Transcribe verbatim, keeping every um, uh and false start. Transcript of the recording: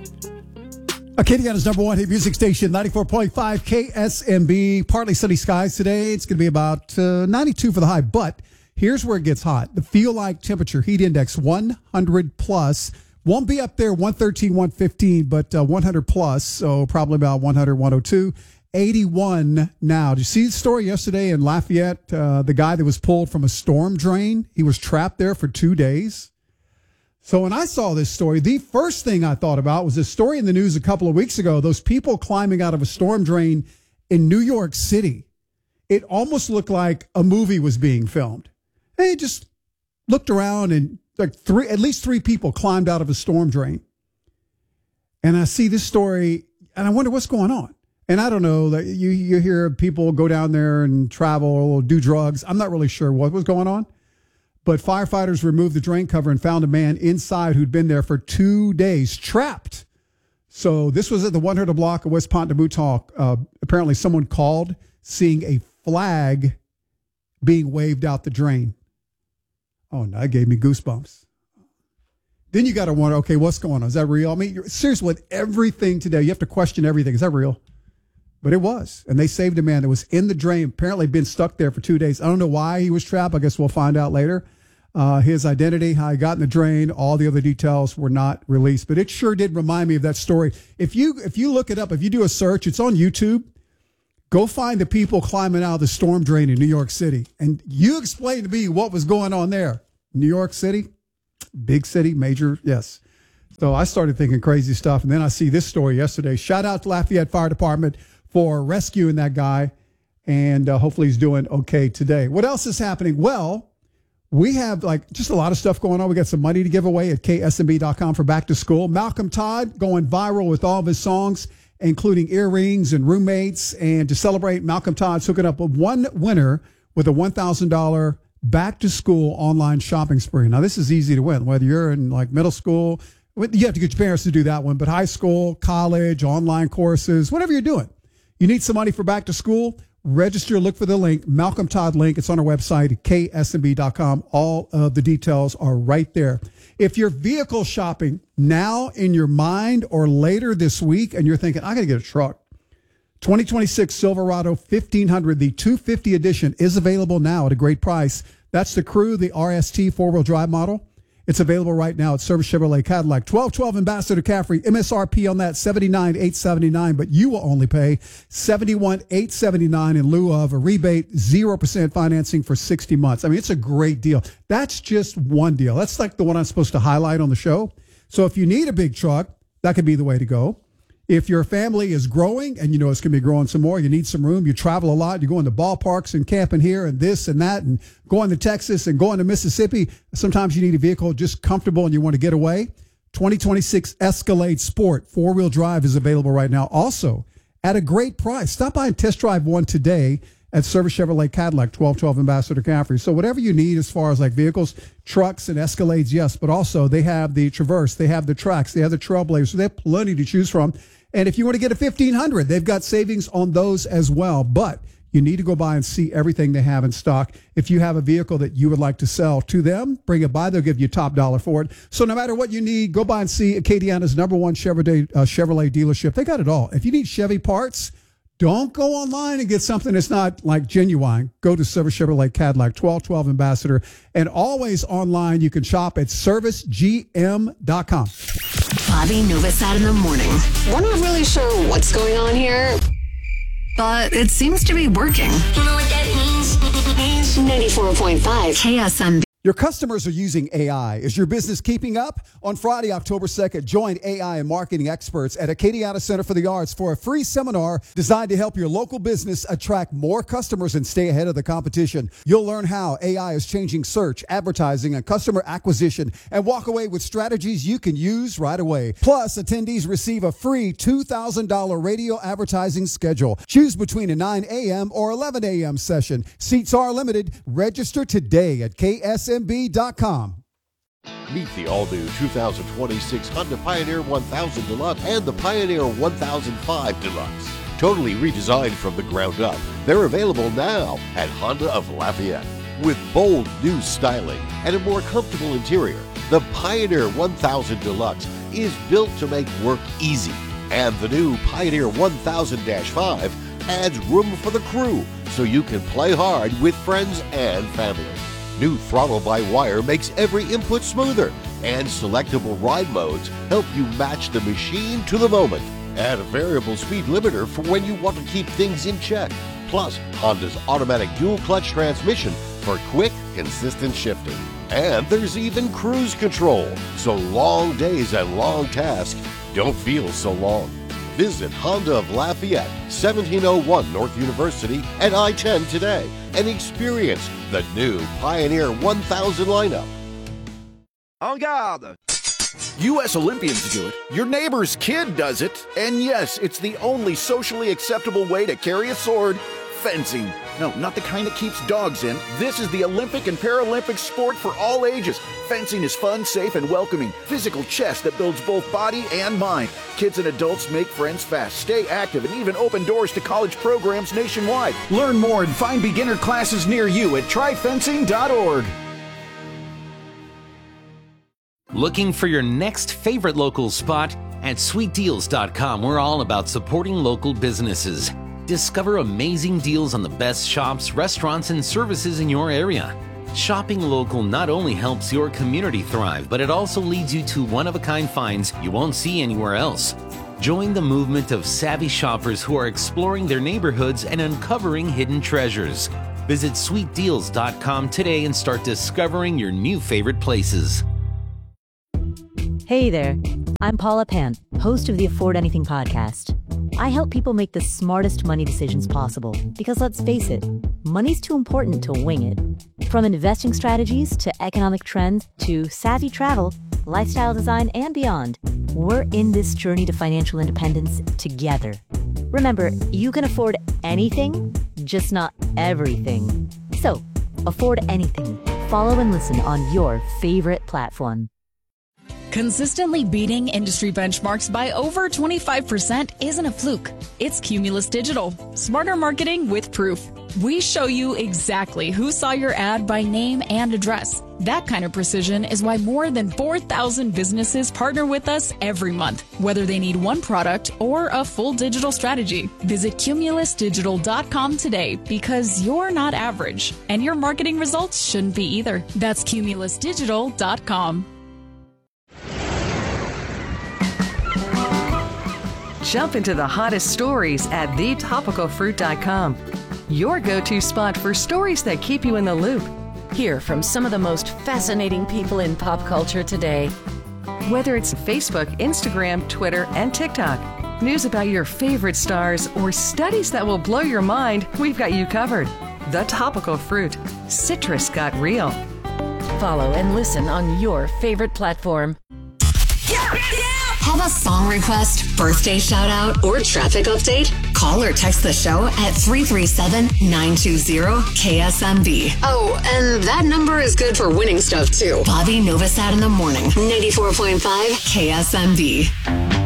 Acadiana's number one hit music station, ninety-four point five K S M B. Partly sunny skies today. It's going to be about uh, ninety-two for the high, but here's where it gets hot. The feel-like temperature, heat index, one hundred plus. Won't be up there, one thirteen, one fifteen, but uh, one hundred plus, so probably about one hundred, one oh two. eighty-one now. Did you see the story yesterday in Lafayette? Uh, the guy that was pulled from a storm drain, he was trapped there for two days. So when I saw this story, the first thing I thought about was a story in the news a couple of weeks ago, those people climbing out of a storm drain in New York City. It almost looked like a movie was being filmed. They just looked around and like three, at least three people climbed out of a storm drain. And I see this story and I wonder what's going on. And I don't know, that you, you hear people go down there and travel or do drugs. I'm not really sure what was going on. But firefighters removed the drain cover and found a man inside who'd been there for two days, trapped. So this was at the one hundred block of West Pont de Mouton. Uh, apparently someone called seeing a flag being waved out the drain. Oh, no, that gave me goosebumps. Then you got to wonder, okay, what's going on? Is that real? I mean, you're, seriously, with everything today, you have to question everything. Is that real? But it was. And they saved a man that was in the drain, apparently been stuck there for two days. I don't know why he was trapped. I guess we'll find out later. Uh, his identity, how he got in the drain, all the other details were not released. But it sure did remind me of that story. If you if you look it up, if you do a search, it's on YouTube. Go find the people climbing out of the storm drain in New York City. And you explain to me what was going on there. New York City, big city, major, yes. So I started thinking crazy stuff. And then I see this story yesterday. Shout out to Lafayette Fire Department for rescuing that guy. And uh, hopefully he's doing okay today. What else is happening? Well, we have like just a lot of stuff going on. We got some money to give away at K S M B dot com for back to school. Malcolm Todd going viral with all of his songs, including Earrings and Roommates. And to celebrate, Malcolm Todd's hooking up with one winner with a one thousand dollars back to school online shopping spree. Now, this is easy to win, whether you're in like middle school. You have to get your parents to do that one, but high school, college, online courses, whatever you're doing. You need some money for back to school? Register, look for the link, Malcolm Todd link. It's on our website, K S M B dot com. All of the details are right there. If you're vehicle shopping now in your mind or later this week and you're thinking, I got to get a truck, twenty twenty-six Silverado fifteen hundred, the two fifty edition is available now at a great price. That's the Crew, the R S T four-wheel drive model. It's available right now at Service Chevrolet Cadillac. twelve twelve Ambassador Caffrey. M S R P on that seventy-nine thousand eight hundred seventy-nine dollars, but you will only pay seventy-one thousand eight hundred seventy-nine dollars in lieu of a rebate, zero percent financing for sixty months. I mean, it's a great deal. That's just one deal. That's like the one I'm supposed to highlight on the show. So if you need a big truck, that could be the way to go. If your family is growing and you know it's going to be growing some more, you need some room, you travel a lot, you go into ballparks and camping here and this and that and going to Texas and going to Mississippi. Sometimes you need a vehicle just comfortable and you want to get away. twenty twenty-six Escalade Sport four-wheel drive is available right now. Also at a great price. Stop by and test drive one today at Service Chevrolet Cadillac, twelve twelve Ambassador Caffrey. So whatever you need as far as like vehicles, trucks and Escalades, yes, but also they have the Traverse, they have the Trax, they have the Trailblazer. So they have plenty to choose from. And if you want to get a fifteen hundred, they've got savings on those as well. But you need to go by and see everything they have in stock. If you have a vehicle that you would like to sell to them, bring it by. They'll give you top dollar for it. So no matter what you need, go by and see Acadiana's number one Chevrolet, uh, Chevrolet dealership. They got it all. If you need Chevy parts, don't go online and get something that's not like genuine. Go to Service Chevrolet Cadillac, twelve twelve Ambassador. And always online, you can shop at service g m dot com. Bobby Novosad in the morning. We're not really sure what's going on here, but it seems to be working. You know what that means? ninety-four point five K S M B. Your customers are using A I. Is your business keeping up? On Friday, October second, join A I and marketing experts at Acadiana Center for the Arts for a free seminar designed to help your local business attract more customers and stay ahead of the competition. You'll learn how A I is changing search, advertising, and customer acquisition, and walk away with strategies you can use right away. Plus, attendees receive a free two thousand dollars radio advertising schedule. Choose between a nine a.m. or eleven a.m. session. Seats are limited. Register today at K S M B dot com. Meet the all-new two thousand twenty-six Honda Pioneer one thousand Deluxe and the Pioneer one thousand five Deluxe. Totally redesigned from the ground up, they're available now at Honda of Lafayette. With bold new styling and a more comfortable interior, the Pioneer one thousand Deluxe is built to make work easy. And the new Pioneer one thousand dash five adds room for the crew so you can play hard with friends and family. New throttle-by-wire makes every input smoother, and selectable ride modes help you match the machine to the moment. Add a variable speed limiter for when you want to keep things in check. Plus, Honda's automatic dual-clutch transmission for quick, consistent shifting. And there's even cruise control, so long days and long tasks don't feel so long. Visit Honda of Lafayette, seventeen oh one North University and I ten today and experience the new Pioneer one thousand lineup. En garde! U S Olympians do it, your neighbor's kid does it, and yes, it's the only socially acceptable way to carry a sword: fencing. No, not the kind that keeps dogs in. This is the Olympic and Paralympic sport for all ages. Fencing is fun, safe, and welcoming. Physical chess that builds both body and mind. Kids and adults make friends fast, stay active, and even open doors to college programs nationwide. Learn more and find beginner classes near you at try fencing dot org. Looking for your next favorite local spot? At sweet deals dot com, we're all about supporting local businesses. Discover amazing deals on the best shops, restaurants, and services in your area. Shopping local not only helps your community thrive, but it also leads you to one-of-a-kind finds you won't see anywhere else. Join the movement of savvy shoppers who are exploring their neighborhoods and uncovering hidden treasures. Visit sweet deals dot com today and start discovering your new favorite places. Hey there, I'm Paula Pant, host of the Afford Anything podcast. I help people make the smartest money decisions possible because, let's face it, money's too important to wing it. From investing strategies to economic trends to savvy travel, lifestyle design, and beyond, we're in this journey to financial independence together. Remember, you can afford anything, just not everything. So, afford anything. Follow and listen on your favorite platform. Consistently beating industry benchmarks by over twenty-five percent isn't a fluke. It's Cumulus Digital. Smarter marketing with proof. We show you exactly who saw your ad by name and address. That kind of precision is why more than four thousand businesses partner with us every month, whether they need one product or a full digital strategy. Visit cumulus digital dot com today because you're not average, and your marketing results shouldn't be either. That's cumulus digital dot com. Jump into the hottest stories at the topical fruit dot com. Your go-to spot for stories that keep you in the loop. Hear from some of the most fascinating people in pop culture today. Whether it's Facebook, Instagram, Twitter, and TikTok, news about your favorite stars, or studies that will blow your mind, we've got you covered. The Topical Fruit. Citrus got real. Follow and listen on your favorite platform. Have a song request, birthday shout out, or traffic update? Call or text the show at three three seven, nine two zero, K S M B. Oh, and that number is good for winning stuff too. Bobby Novosad in the morning, ninety-four point five K S M B.